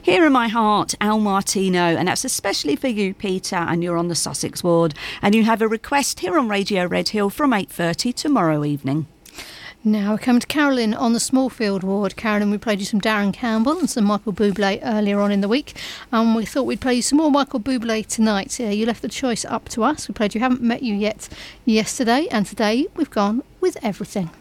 Here in My Heart, Al Martino, and that's especially for you, Peter, and you're on the Sussex ward. And you have a request here on Radio Red Hill from 8:30 tomorrow evening. Now we come to Carolyn on the Smallfield ward. Carolyn, we played you some Darren Campbell and some Michael Bublé earlier on in the week, and we thought we'd play you some more Michael Bublé tonight. You left the choice up to us. We played You Haven't Met You Yet yesterday, and today we've gone with Everything.